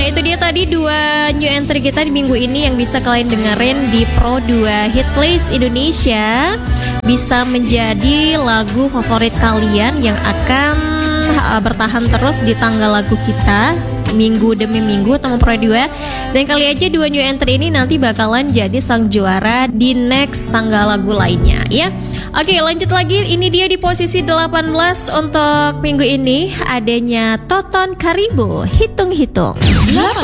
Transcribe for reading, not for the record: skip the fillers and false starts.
Itu dia tadi dua new entry kita di minggu ini yang bisa kalian dengerin di Pro 2 Hitlist Indonesia. Bisa menjadi lagu favorit kalian yang akan bertahan terus di tanggal lagu kita minggu demi minggu teman Pro 2. Dan kali aja dua new entry ini nanti bakalan jadi sang juara di next tanggal lagu lainnya ya. Oke, lanjut lagi. Ini dia di posisi 18 untuk minggu ini adanya Toton Karibo, Hitung-hitung.